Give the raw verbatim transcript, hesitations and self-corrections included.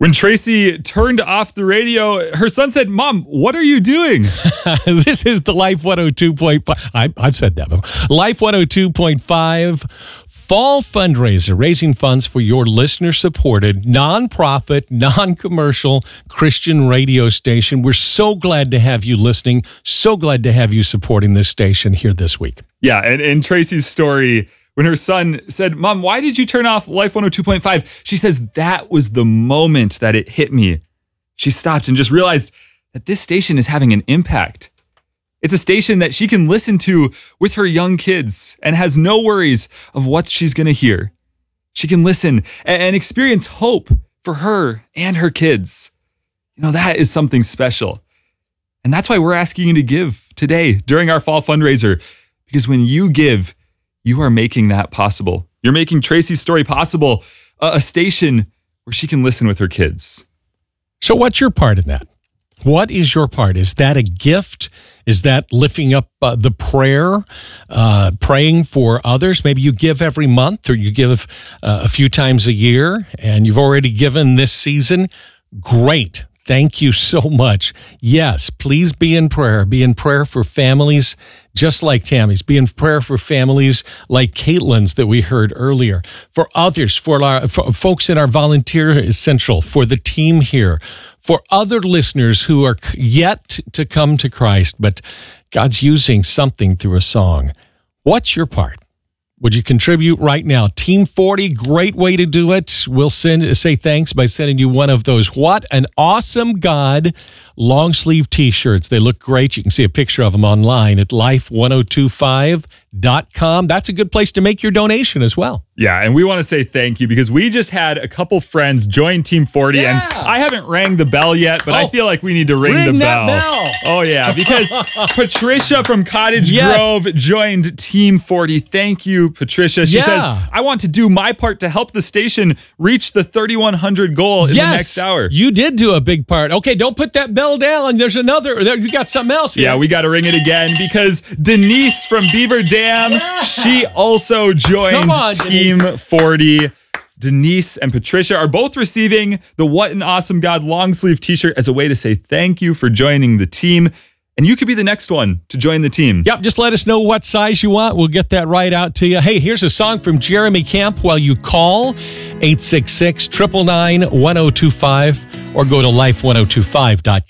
When Tracy turned off the radio, her son said, "Mom, what are you doing?" This is the Life one oh two point five. I, I've said that before. Life one oh two point five Fall Fundraiser, raising funds for your listener-supported, nonprofit, non-commercial Christian radio station. We're so glad to have you listening. So glad to have you supporting this station here this week. Yeah, and in Tracy's story, when her son said, "Mom, why did you turn off Life one oh two point five?" She says, "That was the moment that it hit me." She stopped and just realized that this station is having an impact. It's a station that she can listen to with her young kids and has no worries of what she's going to hear. She can listen and experience hope for her and her kids. You know, that is something special. And that's why we're asking you to give today during our fall fundraiser, because when you give, you are making that possible. You're making Tracy's story possible, a, a station where she can listen with her kids. So what's your part in that? What is your part? Is that a gift? Is that lifting up uh, the prayer, uh, praying for others? Maybe you give every month or you give uh, a few times a year and you've already given this season. Great. Thank you so much. Yes, please be in prayer. Be in prayer for families just like Tammy's. Be in prayer for families like Caitlin's that we heard earlier. For others, for our for folks in our Volunteer Central, for the team here, for other listeners who are yet to come to Christ, but God's using something through a song. What's your part? Would you contribute right now? Team forty, great way to do it. We'll send say thanks by sending you one of those What an Awesome God long sleeve t-shirts. They look great. You can see a picture of them online at life one oh two five dot com. That's a good place to make your donation as well. Yeah, and we want to say thank you because we just had a couple friends join Team forty, yeah. and I haven't rang the bell yet, but oh, I feel like we need to ring, ring the bell. bell. Oh, yeah, because Patricia from Cottage yes. Grove joined Team forty. Thank you, Patricia. She yeah. says, "I want to do my part to help the station reach the thirty-one hundred goal in yes, the next hour." You did do a big part. Okay, don't put that bell down. There's another. There, you got something else here. Yeah, we got to ring it again because Denise from Beaver Dam, yeah. she also joined on, Team Denise. forty. Denise and Patricia are both receiving the What an Awesome God long sleeve t-shirt as a way to say thank you for joining the team. And you could be the next one to join the team. Yep, just let us know what size you want. We'll get that right out to you. Hey, here's a song from Jeremy Camp while you call eight six six, nine nine nine, one oh two five or go to life one oh two five dot com.